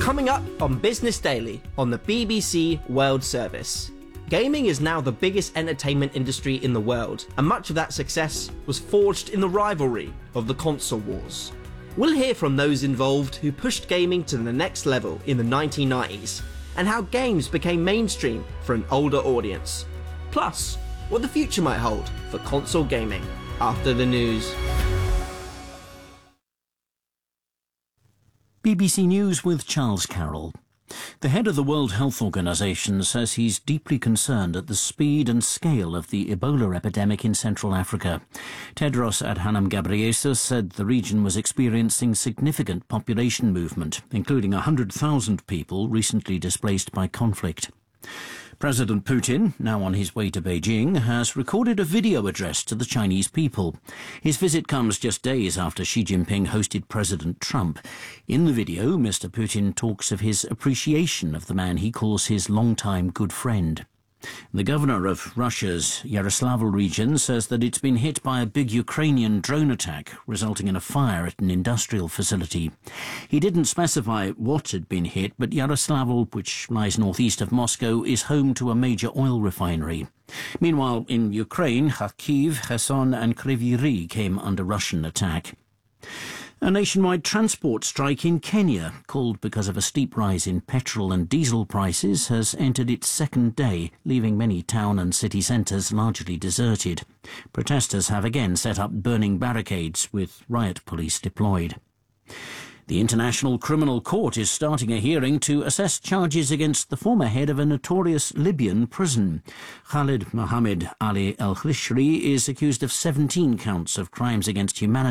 Coming up on Business Daily on the BBC World Service. Gaming is now the biggest entertainment industry in the world, and much of that success was forged in the rivalry of the console wars. We'll hear from those involved who pushed gaming to the next level in the 1990s, and how games became mainstream for an older audience. Plus, what the future might hold for console gaming after the news. BBC News with Charles Carroll. The head of the World Health Organization says he's deeply concerned at the speed and scale of the Ebola epidemic in Central Africa. Tedros Adhanom Ghebreyesus said the region was experiencing significant population movement, including 100,000 people recently displaced by conflict. President Putin, now on his way to Beijing, has recorded a video address to the Chinese people. His visit comes just days after Xi Jinping hosted President Trump. In the video, Mr. Putin talks of his appreciation of the man he calls his longtime good friend. The governor of Russia's Yaroslavl region says that it's been hit by a big Ukrainian drone attack, resulting in a fire at an industrial facility. He didn't specify what had been hit, but Yaroslavl, which lies northeast of Moscow, is home to a major oil refinery. Meanwhile, in Ukraine, Kharkiv, Kherson and Kryvyi Rih came under Russian attack. A nationwide transport strike in Kenya, called because of a steep rise in petrol and diesel prices, has entered its second day, leaving many town and city centres largely deserted. Protesters have again set up burning barricades, with riot police deployed. The International Criminal Court is starting a hearing to assess charges against the former head of a notorious Libyan prison. Khalid Mohammed Ali al-Khishri is accused of 17 counts of crimes against humanity